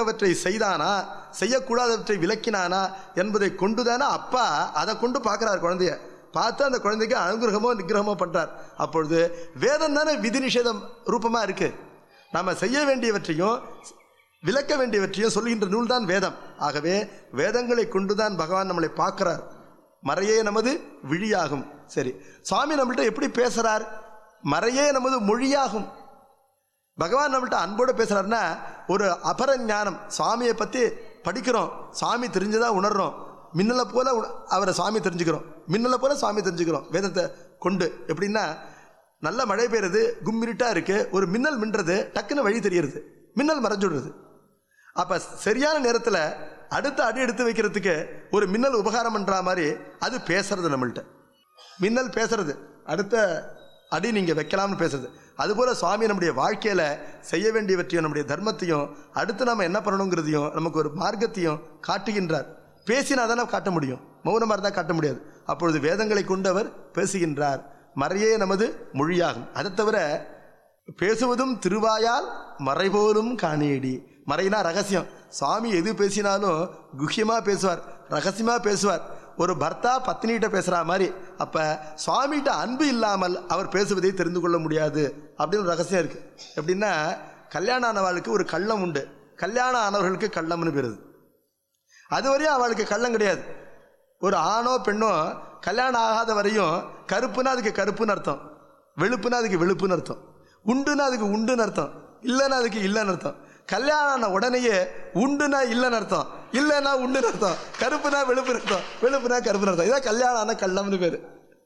செய்யத்தக்கவற்றை செய்தானா, செய்யக்கூடாதவற்றை விலக்கினானா என்பதை கொண்டுதானே அப்பா அதை கொண்டு பார்க்குறார். குழந்தைய பார்த்து அந்த குழந்தைக்கு அனுகிரகமோ நிகிரகமோ பண்ணுறார். அப்பொழுது வேதம் தானே விதி நிஷேதம் ரூபமாக இருக்குது. நம்ம செய்ய வேண்டியவற்றையும் விலக்க வேண்டியவற்றையும் சொல்கின்ற நூல் தான் வேதம். ஆகவே வேதங்களை கொண்டுதான் பகவான் நம்மளை பார்க்கிறார். மறையே நமது விழியாகும். சரி, சுவாமி நம்மள்கிட்ட எப்படி பேசுகிறார்? மறையே நமது மொழியாகும். பகவான் நம்மள்கிட்ட அன்போடு பேசுகிறாருன்னா ஒரு அபர ஞானம். சுவாமியை பற்றி படிக்கிறோம், சுவாமி தெரிஞ்சதாக உணர்றோம். மின்னலை போல அவரை சுவாமி தெரிஞ்சுக்கிறோம், மின்னலை போல சுவாமி தெரிஞ்சுக்கிறோம் வேதத்தை கொண்டு. எப்படின்னா, நல்ல மழை பெய்யுறது, கும்மிருட்டாக இருக்குது, ஒரு மின்னல் மின்றது, டக்குன்னு வழி தெரியுறது, மின்னல் மறைஞ்சுடுறது. அப்போ சரியான நேரத்தில் அடுத்த அடி எடுத்து வைக்கிறதுக்கு ஒரு மின்னல் உபகாரம் பண்ணுற மாதிரி அது பேசுறது. நம்மள்கிட்ட மின்னல் பேசுறது, அடுத்த அடி நீங்கள் வைக்கலாம்னு பேசுறது. அதுபோல் சுவாமி நம்முடைய வாழ்க்கையில் செய்ய வேண்டியவற்றையும் நம்முடைய தர்மத்தையும் அடுத்து நம்ம என்ன பண்ணணுங்கிறதையும் நமக்கு ஒரு மார்க்கத்தையும் காட்டுகின்றார். பேசினா தானே காட்ட முடியும், மௌனமாக இருந்தால் காட்ட முடியாது. அப்பொழுது வேதங்களை கொண்டு அவர் பேசுகின்றார். மறையே நமது மொழியாகும். அதை தவிர பேசுவதும் திருவாயால் மறைபோலும் காணேடி. மறைனா ரகசியம். சுவாமி எது பேசினாலும் குஹ்யமாக பேசுவார், ரகசியமாக பேசுவார். ஒரு பர்த்தா பத்னிகிட்ட பேசுகிற மாதிரி. அப்போ சுவாமிகிட்ட அன்பு இல்லாமல் அவர் பேசுவதை தெரிந்து கொள்ள முடியாது அப்படின்னு ஒரு ரகசியம் இருக்குது. எப்படின்னா, கல்யாணம் ஆனவாளுக்கு ஒரு கள்ளம் உண்டு, கல்யாணம் ஆனவர்களுக்கு கள்ளம்னு பேருது. அதுவரையும் அவளுக்கு கள்ளம் கிடையாது. ஒரு ஆணோ பெண்ணோ கல்யாணம் ஆகாத வரையும் கருப்புனா அதுக்கு கருப்புன்னு அர்த்தம், வெளுப்புனா அதுக்கு வெளுப்புன்னு அர்த்தம், உண்டுனா அதுக்கு உண்டுன்னு அர்த்தம், இல்லைன்னா அதுக்கு இல்லைன்னு அர்த்தம். கல்யாணம் ஆன உடனேயே உண்டுனா இல்லைன்னு அர்த்தம், இல்லைன்னா உண்டுன்னு அர்த்தம், கருப்புனா வெளுப்புன்னு அர்த்தம், வெளுப்புனா கருப்புன்னு அர்த்தம். இதான் கல்யாணம் ஆன கள்ளம்னு பேர்.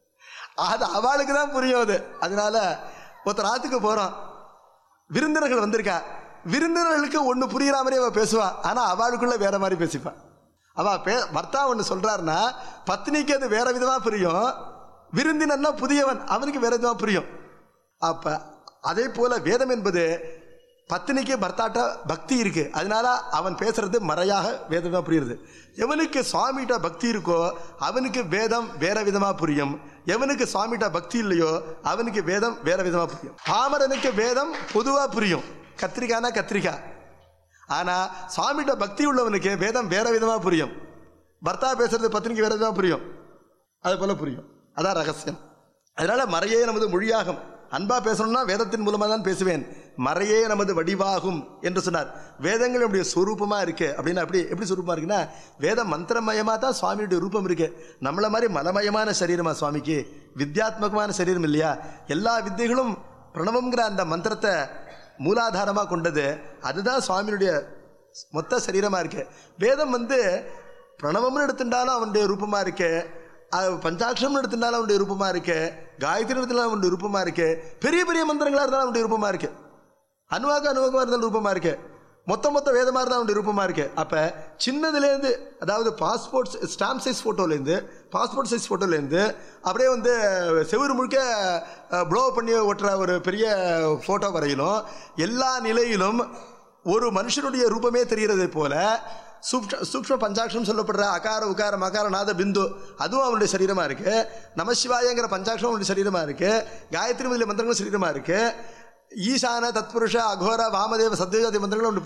அது அவளுக்கு தான் புரியும். அது அதனால ஒருத்தர் ஆத்துக்கு போகிறோம், விருந்தினர்கள் வந்திருக்கா, விருந்தினர்களுக்கு ஒன்று புரிகிற மாதிரி அவள் பேசுவா, ஆனால் அவளுக்குள்ள வேற மாதிரி பேசிப்பாள். அவள் பர்த்தா ஒன்று சொல்கிறாருன்னா பத்னிக்கு அது வேற விதமாக புரியும், விருந்தினன்னா புதியவன் அவனுக்கு வேற விதமாக புரியும். அப்போ அதே போல் வேதம் என்பது பத்னிக்கு பர்த்தாட்ட பக்தி இருக்கு, அதனால அவன் பேசுறது மறையாக வேதமாக புரியுது. எவனுக்கு சுவாமிகிட்ட பக்தி இருக்கோ அவனுக்கு வேதம் வேற விதமாக புரியும், எவனுக்கு சுவாமிகிட்ட பக்தி இல்லையோ அவனுக்கு வேதம் வேற விதமாக புரியும். பாமரனுக்கு வேதம் பொதுவாக புரியும், கத்திரிக்காய்னா கத்திரிக்காய். ஆனால் சுவாமிகிட்ட பக்தி உள்ளவனுக்கு வேதம் வேற விதமாக புரியும். பர்த்தா பேசுறது பத்னிக்கு வேற விதமாக புரியும், அது போல புரியும். அதான் ரகசியம். அதனால மறையே நமது மொழியாகும். அன்பா பேசணும்னா வேதத்தின் மூலமாக தான் பேசுவேன். மறையே நமது வடிவாகும் என்று சொன்னார். வேதங்கள் நம்முடைய ஸ்வரூபமாக இருக்கு. அப்படின்னா எப்படி ஸ்வரூபமாக இருக்குன்னா, வேதம் மந்திரமயமாக தான் சுவாமியுடைய ரூபம் இருக்கு. நம்மளை மாதிரி மலமயமான சரீரமா சுவாமிக்கு? வித்யாத்மகமான சரீரம் இல்லையா? எல்லா வித்தைகளும் பிரணவங்கிற அந்த மந்திரத்தை மூலாதாரமாக கொண்டது. அதுதான் சுவாமியுடைய மொத்த சரீரமாக இருக்கு. வேதம் பிரணவம்னு எடுத்துட்டாலும் அவனுடைய ரூபமாக இருக்கு, பஞ்சாட்சரம்னு எடுத்துட்டாலும் அவனுடைய ரூபமாக இருக்கு, காயத்ரி எடுத்துட்டாலும் அவனுடைய ரூபமாக இருக்கு, பெரிய பெரிய மந்திரங்களாக இருந்தாலும் அவனுடைய ரூபமாக இருக்கு, அணுவாக இருந்தாலும் ரூபமாக இருக்கு, மொத்த வேதமாக இருந்தால் அவனுடைய ரூபமாக இருக்கு. அப்போ சின்னதுலேருந்து, அதாவது passport stamp size ஃபோட்டோலேருந்து, passport size ஃபோட்டோலேருந்து அப்படியே செவுறு முழுக்க ப்ளோ பண்ணி ஒட்டுற ஒரு பெரிய ஃபோட்டோ வரையிலும் எல்லா நிலையிலும் ஒரு மனுஷனுடைய ரூபமே தெரிகிறது போல சூக்ஷ்ம பஞ்சாட்சரம் சொல்லப்படுற அகார உகார மகார நாத பிந்து அதுவும் அவனுடைய சரீரமாக இருக்குது. நமசிவாயங்கிற பஞ்சாட்சரம் அவனுடைய சரீரமாக இருக்குது. காயத்ரி முதலிய மந்திரங்களும் சரீரமாக இருக்குது. ஈசான தத்புருஷ அகோர வாமதேவ சத்யஜாதி மந்திரங்களும்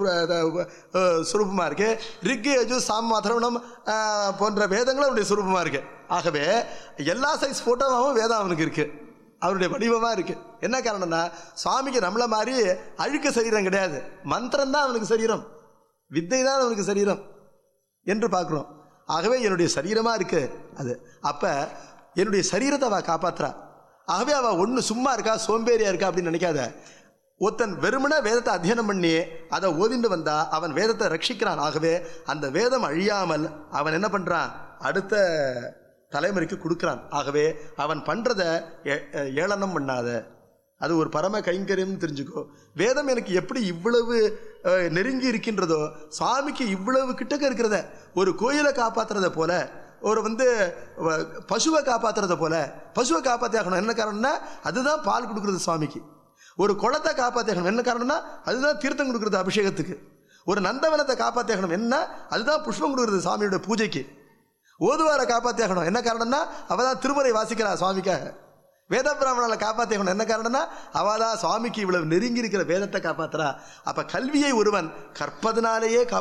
சுரூபமாக இருக்குது. ரிக்கு யஜு சாம் அதர்வணம் போன்ற வேதங்களும் அவனுடைய சுரூபமாக இருக்குது. ஆகவே எல்லா சைஸ் ஃபோட்டோவாகவும் வேதம் அவனுக்கு இருக்குது, அவருடைய வடிவமாக இருக்குது. என்ன காரணம்னா, சுவாமிக்கு நம்மளை மாதிரி அழுக்க சரீரம் கிடையாது, மந்திரம் தான் அவனுக்கு சரீரம், வித்தை தான் அவனுக்கு சரீரம் என்று பார்க்குறோம். ஆகவே என்னுடைய சரீரமாக இருக்கு அது. அப்போ என்னுடைய சரீரத்தை அவள் காப்பாற்றுறா. ஆகவே அவள் ஒன்று சும்மா இருக்கா, சோம்பேறியா இருக்கா அப்படின்னு நினைக்காத. ஒருத்தன் வெறுமனே வேதத்தை அத்தியனம் பண்ணி அதை ஓதிண்டு வந்தா அவன் வேதத்தை ரட்சிக்கிறான். ஆகவே அந்த வேதம் அழியாமல் அவன் என்ன பண்ணுறான், அடுத்த தலைமுறைக்கு கொடுக்குறான். ஆகவே அவன் பண்ணுறதை ஏளனம் பண்ணாத, அது ஒரு பரம கைங்கரியம்னு தெரிஞ்சுக்கோ. வேதம் எனக்கு எப்படி இவ்வளவு நெருங்கி இருக்கின்றதோ, சுவாமிக்கு இவ்வளவு கிட்டக்க இருக்கிறத, ஒரு கோயிலை காப்பாற்றுறத போல, ஒரு பசுவை காப்பாற்றுறத போல, பசுவை காப்பாற்றியாகணும். என்ன காரணம்னா அதுதான் பால் கொடுக்குறது சுவாமிக்கு. ஒரு குளத்தை காப்பாற்றியாகணும். என்ன காரணம்னா அதுதான் தீர்த்தம் கொடுக்குறது அபிஷேகத்துக்கு. ஒரு நந்தவனத்தை காப்பாற்றியாகணும். என்ன, அதுதான் புஷ்பம் கொடுக்குறது சாமியோட பூஜைக்கு. ஓதுவாரை காப்பாற்றியாகணும். என்ன காரணம்னா அவள் தான் திருமுறை வாசிக்கிறா சுவாமிக்காக. வேத பிராமணால காப்பாற்றியாகணும். என்ன காரணம்னா அவள் தான் சுவாமிக்கு இவ்வளவு நெருங்கி இருக்கிற வேதத்தை காப்பாற்றுறா. அப்போ கல்வியை ஒருவன் கற்பதனாலேயே